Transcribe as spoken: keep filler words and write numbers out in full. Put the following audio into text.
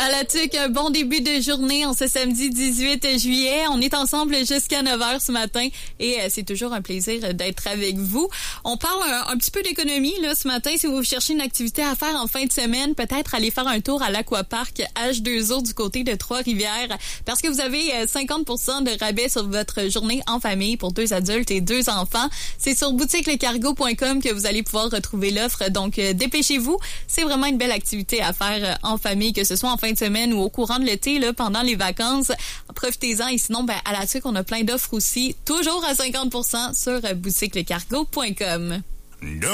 À la tuque, un bon début de journée en ce samedi dix-huit juillet. On est ensemble jusqu'à neuf heures ce matin et euh, c'est toujours un plaisir d'être avec vous. On parle un, un petit peu d'économie là ce matin. Si vous cherchez une activité à faire en fin de semaine, peut-être aller faire un tour à l'Aquapark H deux O du côté de Trois-Rivières parce que vous avez cinquante pour cent de rabais sur votre journée en famille pour deux adultes et deux enfants. C'est sur boutique le cargo point com que vous allez pouvoir retrouver l'offre. Donc, euh, dépêchez-vous. C'est vraiment une belle activité à faire en famille, que ce soit en fin de semaine ou au courant de l'été, là, pendant les vacances. Profitez-en. Et sinon, ben, à la tuque, on a plein d'offres aussi, toujours à cinquante pour cent sur boutique le cargo point com.